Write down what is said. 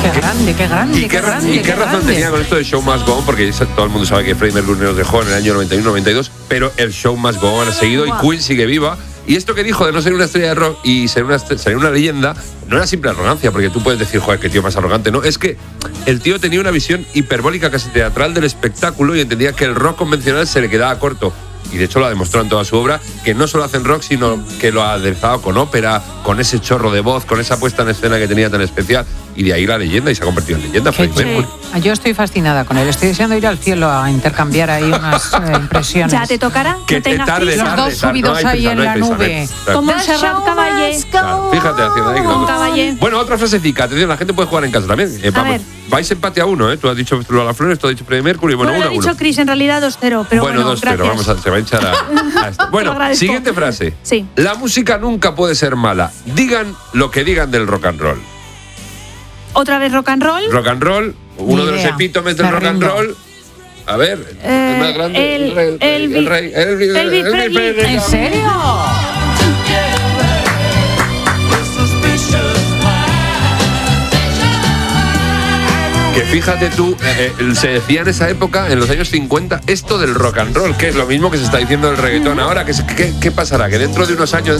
¿Y qué razón tenía con esto de Show Must Go On? Porque todo el mundo sabe que Freddie Mercury nos dejó en el año 91-92, pero el Show Must Go On ha seguido y Queen sigue viva. Y esto que dijo de no ser una estrella de rock y ser una leyenda, no era simple arrogancia, porque tú puedes decir, joder, qué tío más arrogante, ¿no? Es que el tío tenía una visión hiperbólica, casi teatral del espectáculo y entendía que el rock convencional se le quedaba corto. Y de hecho lo ha demostrado en toda su obra, que no solo hacen rock, sino que lo ha aderezado con ópera, con ese chorro de voz, con esa puesta en escena que tenía tan especial. Y de ahí la leyenda, y se ha convertido en leyenda. Yo estoy fascinada con él. Estoy deseando ir al cielo a intercambiar ahí unas impresiones. ¿Ya te tocará? Que te tarde, los dos subidos ahí en la nube. Como Serrat Caballé. Fíjate, haciendo ahí. Bueno, otra frasecita. Atención, la gente puede jugar en casa también. Vamos, vais empate a 1, ¿eh? Tú has dicho Lola Flores, tú has dicho Freddie Mercury. Bueno, 1-1. He dicho Chris, en realidad 2-0. Pero bueno, 2-0. Vamos se va a hinchar a esto. Bueno, siguiente frase. Sí. La música nunca puede ser mala. Digan lo que digan del rock and roll. ¿Otra vez rock and roll? Rock and roll, uno de los epítomes del rock and roll. A ver, el más grande, el rey. Elvis Presley. ¿En serio? Que fíjate tú, se decía en esa época, en los años 50, esto del rock and roll, que es lo mismo que se está diciendo del reggaetón ahora. ¿Qué pasará? Que dentro de unos años,